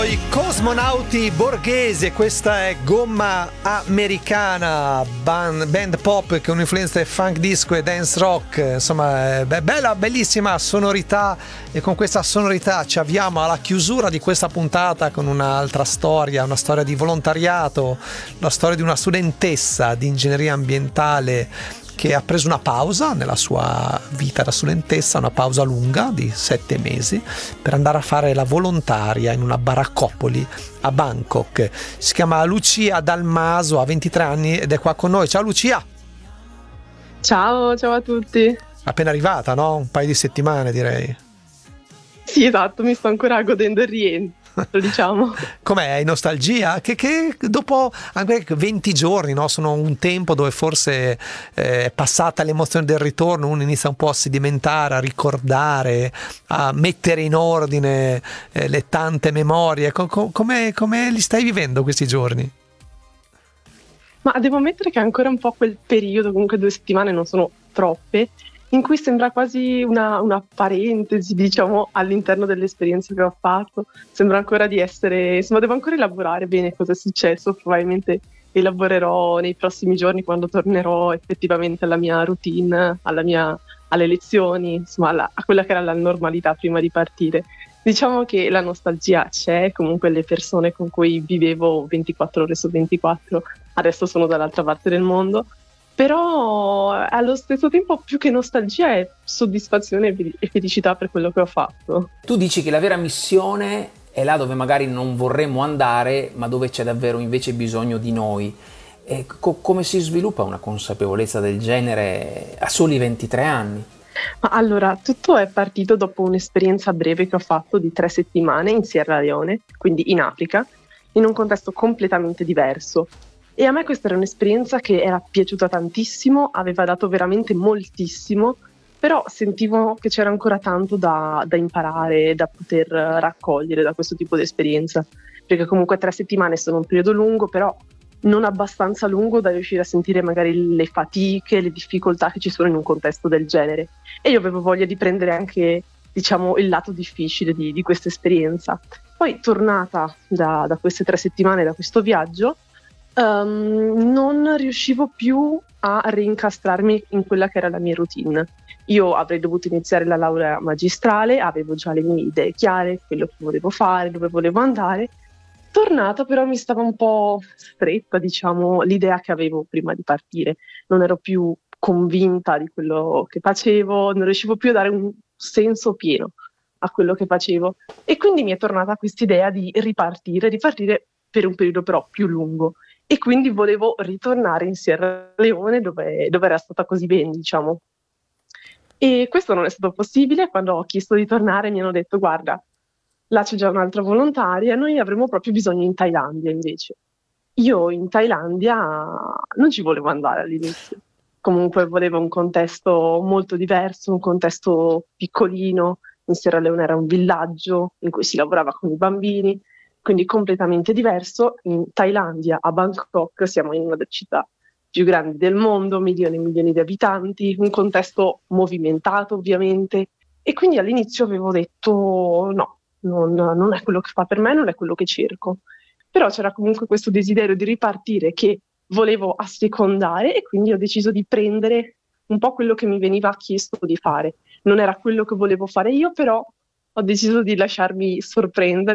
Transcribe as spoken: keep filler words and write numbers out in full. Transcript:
i Cosmonauti Borghesi, questa è Gomma Americana, band, band pop con influenze funk disco e dance rock, insomma be- bella, bellissima sonorità, e con questa sonorità ci avviamo alla chiusura di questa puntata con un'altra storia, una storia di volontariato, la storia di una studentessa di ingegneria ambientale che ha preso una pausa nella sua vita da studentessa, una pausa lunga di sette mesi, per andare a fare la volontaria in una baraccopoli a Bangkok. Si chiama Lucia Dalmaso, ha ventitré anni ed è qua con noi. Ciao Lucia! Ciao, ciao a tutti! Appena arrivata, no? Un paio di settimane direi. Sì, esatto, mi sto ancora godendo il rientro, diciamo. Com'è? Hai nostalgia? Che, che dopo anche venti giorni, no? Sono un tempo dove forse eh, è passata l'emozione del ritorno, uno inizia un po' a sedimentare, a ricordare, a mettere in ordine eh, le tante memorie. Com- com- come, come li stai vivendo questi giorni? Ma devo ammettere che è ancora un po' quel periodo, comunque due settimane non sono troppe, in cui sembra quasi una, una parentesi, diciamo, all'interno dell'esperienza che ho fatto. Sembra ancora di essere, insomma, devo ancora elaborare bene cosa è successo, probabilmente elaborerò nei prossimi giorni quando tornerò effettivamente alla mia routine, alla mia, alle lezioni, insomma, alla, a quella che era la normalità prima di partire. Diciamo che la nostalgia c'è, comunque le persone con cui vivevo ventiquattro ore su ventiquattro adesso sono dall'altra parte del mondo, però allo stesso tempo più che nostalgia è soddisfazione e felicità per quello che ho fatto. Tu dici che la vera missione è là dove magari non vorremmo andare, ma dove c'è davvero invece bisogno di noi. E co- come si sviluppa una consapevolezza del genere a soli ventitré anni? Ma allora, tutto è partito dopo un'esperienza breve che ho fatto di tre settimane in Sierra Leone, quindi in Africa, in un contesto completamente diverso. E a me questa era un'esperienza che era piaciuta tantissimo, aveva dato veramente moltissimo, però sentivo che c'era ancora tanto da, da imparare, da poter raccogliere da questo tipo di esperienza, perché comunque tre settimane sono un periodo lungo, però non abbastanza lungo da riuscire a sentire magari le fatiche, le difficoltà che ci sono in un contesto del genere. E io avevo voglia di prendere anche, diciamo, il lato difficile di, di questa esperienza. Poi, tornata da, da queste tre settimane, da questo viaggio, Um, non riuscivo più a rincastrarmi in quella che era la mia routine. Io avrei dovuto iniziare la laurea magistrale, avevo già le mie idee chiare, quello che volevo fare, dove volevo andare. Tornata però mi stava un po' stretta, diciamo, l'idea che avevo prima di partire. Non ero più convinta di quello che facevo, non riuscivo più a dare un senso pieno a quello che facevo. E quindi mi è tornata quest'idea di ripartire, ripartire per un periodo però più lungo. E quindi volevo ritornare in Sierra Leone dove, dove era stata così bene, diciamo. E questo non è stato possibile. Quando ho chiesto di tornare mi hanno detto: guarda, là c'è già un'altra volontaria, noi avremo proprio bisogno in Thailandia invece. Io in Thailandia non ci volevo andare all'inizio. Comunque volevo un contesto molto diverso, un contesto piccolino. In Sierra Leone era un villaggio in cui si lavorava con i bambini, quindi completamente diverso. In Thailandia, a Bangkok, siamo in una delle città più grandi del mondo, milioni e milioni di abitanti, un contesto movimentato ovviamente, e quindi all'inizio avevo detto no, non, non è quello che fa per me, non è quello che cerco. Però c'era comunque questo desiderio di ripartire che volevo assecondare, e quindi ho deciso di prendere un po' quello che mi veniva chiesto di fare. Non era quello che volevo fare io, però ho deciso di lasciarmi sorprendere